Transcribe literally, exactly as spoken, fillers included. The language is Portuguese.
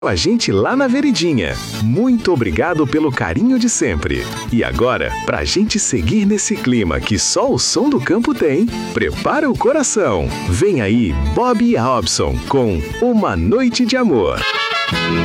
a gente lá na Veredinha. Muito obrigado pelo carinho de sempre. E agora, pra gente seguir nesse clima que só o som do campo tem, prepara o coração. Vem aí Bob Robson com Uma Noite de Amor.